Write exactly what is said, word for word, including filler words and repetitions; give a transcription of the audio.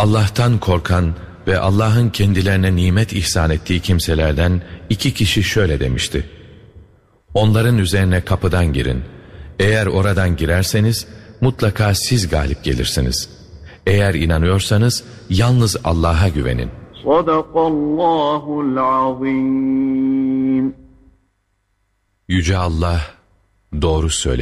Allah'tan korkan ve Allah'ın kendilerine nimet ihsan ettiği kimselerden iki kişi şöyle demişti: onların üzerine kapıdan girin. Eğer oradan girerseniz mutlaka siz galip gelirsiniz. Eğer inanıyorsanız yalnız Allah'a güvenin. Sadakallahul azim. Yüce Allah doğru söyledi.